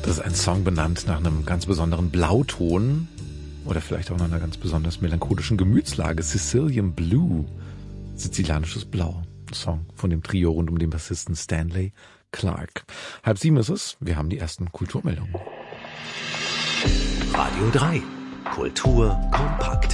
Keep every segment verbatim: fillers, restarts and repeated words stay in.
Das ist ein Song benannt nach einem ganz besonderen Blauton oder vielleicht auch nach einer ganz besonders melancholischen Gemütslage. Sicilian Blue, sizilianisches Blau. Ein Song von dem Trio rund um den Bassisten Stanley Clarke. Halb sieben ist es. Wir haben die ersten Kulturmeldungen. Radio drei. Kultur kompakt.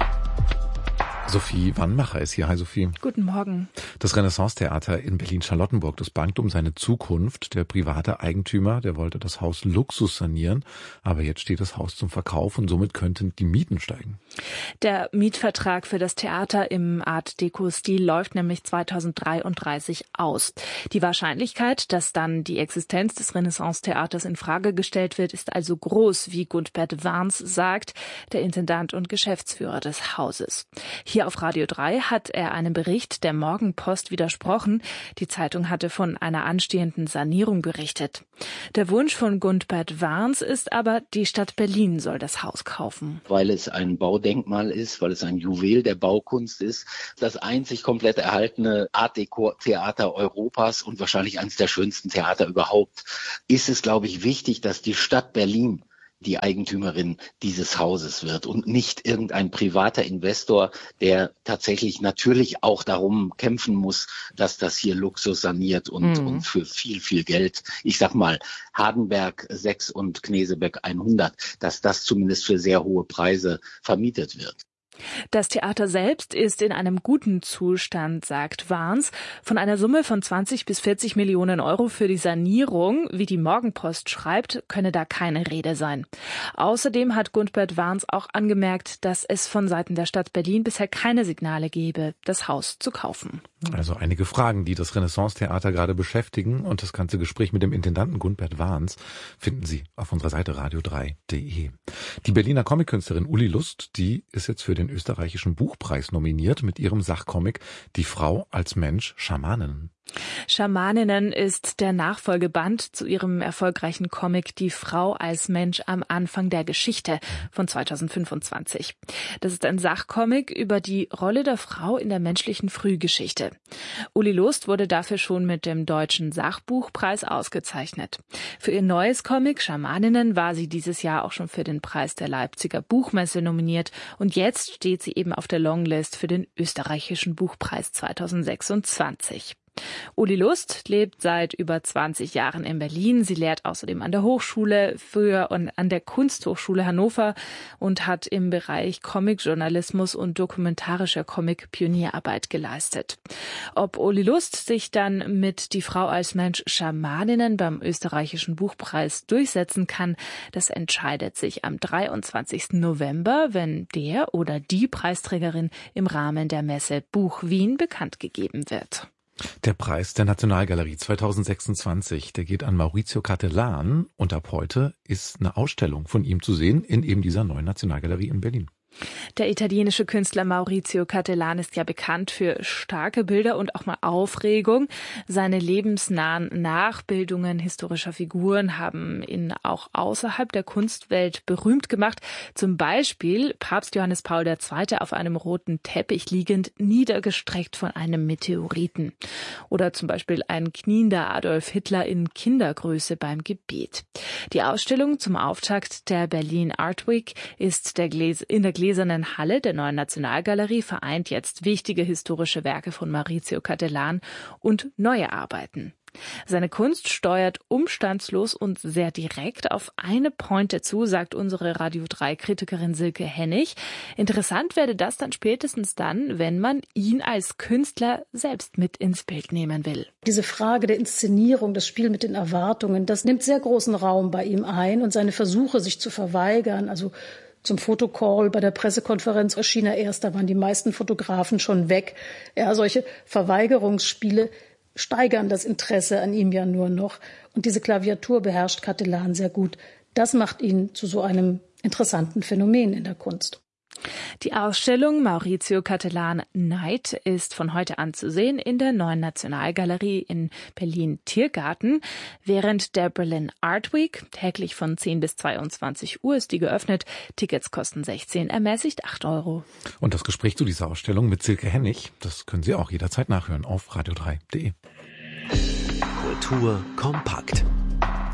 Sophie Wannmacher ist hier. Hi Sophie. Guten Morgen. Das Renaissance-Theater in Berlin-Charlottenburg, das bangt um seine Zukunft. Der private Eigentümer, der wollte das Haus Luxus sanieren, aber jetzt steht das Haus zum Verkauf und somit könnten die Mieten steigen. Der Mietvertrag für das Theater im Art-Deco-Stil läuft nämlich zweitausenddreiunddreißig aus. Die Wahrscheinlichkeit, dass dann die Existenz des Renaissance-Theaters in Frage gestellt wird, ist also groß, wie Gundbert Warns sagt, der Intendant und Geschäftsführer des Hauses. Hier auf Radio drei hat er einem Bericht der Morgenpost widersprochen. Die Zeitung hatte von einer anstehenden Sanierung berichtet. Der Wunsch von Gundbert Warns ist aber, die Stadt Berlin soll das Haus kaufen. Weil es ein Baudenkmal ist, weil es ein Juwel der Baukunst ist, das einzig komplett erhaltene Art-Deco-Theater Europas und wahrscheinlich eines der schönsten Theater überhaupt, ist es, glaube ich, wichtig, dass die Stadt Berlin die Eigentümerin dieses Hauses wird und nicht irgendein privater Investor, der tatsächlich natürlich auch darum kämpfen muss, dass das hier Luxus saniert und, mhm. und für viel, viel Geld, ich sag mal, Hardenberg sechs und Knesebeck hundert, dass das zumindest für sehr hohe Preise vermietet wird. Das Theater selbst ist in einem guten Zustand, sagt Warns. Von einer Summe von zwanzig bis vierzig Millionen Euro für die Sanierung, wie die Morgenpost schreibt, könne da keine Rede sein. Außerdem hat Gundbert Warns auch angemerkt, dass es von Seiten der Stadt Berlin bisher keine Signale gebe, das Haus zu kaufen. Also einige Fragen, die das Renaissance-Theater gerade beschäftigen, und das ganze Gespräch mit dem Intendanten Gundbert Warns finden Sie auf unserer Seite radio drei punkt de. Die Berliner Comic-Künstlerin Uli Lust, die ist jetzt für den österreichischen Buchpreis nominiert mit ihrem Sachcomic Die Frau als Mensch Schamaninnen. Schamaninnen ist der Nachfolgeband zu ihrem erfolgreichen Comic Die Frau als Mensch am Anfang der Geschichte von zweitausendfünfundzwanzig. Das ist ein Sachcomic über die Rolle der Frau in der menschlichen Frühgeschichte. Uli Lust wurde dafür schon mit dem Deutschen Sachbuchpreis ausgezeichnet. Für ihr neues Comic Schamaninnen war sie dieses Jahr auch schon für den Preis der Leipziger Buchmesse nominiert und jetzt steht sie eben auf der Longlist für den österreichischen Buchpreis zweitausendsechsundzwanzig. Uli Lust lebt seit über zwanzig Jahren in Berlin. Sie lehrt außerdem an der Hochschule für und an der Kunsthochschule Hannover und hat im Bereich Comicjournalismus und dokumentarischer Comic Pionierarbeit geleistet. Ob Uli Lust sich dann mit Die Frau als Mensch Schamaninnen beim österreichischen Buchpreis durchsetzen kann, das entscheidet sich am dreiundzwanzigsten November, wenn der oder die Preisträgerin im Rahmen der Messe Buch Wien bekannt gegeben wird. Der Preis der Nationalgalerie zweitausendsechsundzwanzig, der geht an Maurizio Cattelan und ab heute ist eine Ausstellung von ihm zu sehen in eben dieser neuen Nationalgalerie in Berlin. Der italienische Künstler Maurizio Cattelan ist ja bekannt für starke Bilder und auch mal Aufregung. Seine lebensnahen Nachbildungen historischer Figuren haben ihn auch außerhalb der Kunstwelt berühmt gemacht. Zum Beispiel Papst Johannes Paul der Zweite auf einem roten Teppich liegend, niedergestreckt von einem Meteoriten. Oder zum Beispiel ein kniender Adolf Hitler in Kindergröße beim Gebet. Die Ausstellung zum Auftakt der Berlin Art Week ist der Gläs- in der Gläsernen Halle der neuen Nationalgalerie vereint jetzt wichtige historische Werke von Maurizio Cattelan und neue Arbeiten. Seine Kunst steuert umstandslos und sehr direkt auf eine Pointe zu, sagt unsere Radio drei Kritikerin Silke Hennig. Interessant werde das dann spätestens dann, wenn man ihn als Künstler selbst mit ins Bild nehmen will. Diese Frage der Inszenierung, das Spiel mit den Erwartungen, das nimmt sehr großen Raum bei ihm ein und seine Versuche, sich zu verweigern, also zum Fotocall bei der Pressekonferenz erschien er erst, da waren die meisten Fotografen schon weg. Ja, solche Verweigerungsspiele steigern das Interesse an ihm ja nur noch. Und diese Klaviatur beherrscht Cattelan sehr gut. Das macht ihn zu so einem interessanten Phänomen in der Kunst. Die Ausstellung Maurizio Cattelan Night ist von heute an zu sehen in der neuen Nationalgalerie in Berlin-Tiergarten. Während der Berlin Art Week täglich von zehn bis zweiundzwanzig Uhr ist die geöffnet. Tickets kosten sechzehn, ermäßigt acht Euro. Und das Gespräch zu dieser Ausstellung mit Silke Hennig, das können Sie auch jederzeit nachhören auf radio drei punkt de. Kultur kompakt.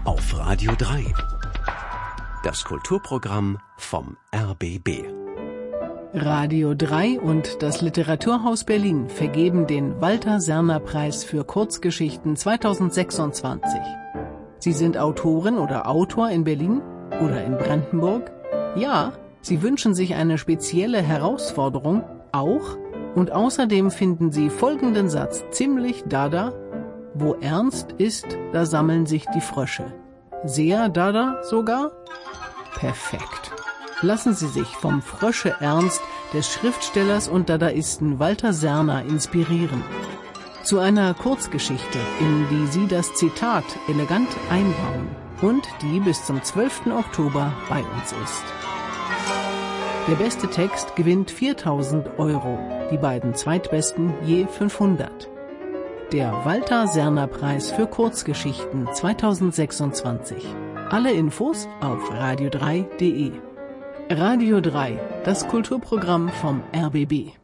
auf Radio drei. Das Kulturprogramm vom R B B. Radio drei und das Literaturhaus Berlin vergeben den Walter-Serner-Preis für Kurzgeschichten zweitausendsechsundzwanzig. Sie sind Autorin oder Autor in Berlin oder in Brandenburg? Ja, Sie wünschen sich eine spezielle Herausforderung? Auch? Und außerdem finden Sie folgenden Satz ziemlich dada: Wo ernst ist, da sammeln sich die Frösche. Sehr dada sogar? Perfekt. Lassen Sie sich vom Frösche-Ernst des Schriftstellers und Dadaisten Walter Serner inspirieren. Zu einer Kurzgeschichte, in die Sie das Zitat elegant einbauen und die bis zum zwölften Oktober bei uns ist. Der beste Text gewinnt viertausend Euro, die beiden zweitbesten je fünfhundert. Der Walter-Serner-Preis für Kurzgeschichten zweitausendsechsundzwanzig. Alle Infos auf radio drei punkt de. Radio drei, das Kulturprogramm vom R B B.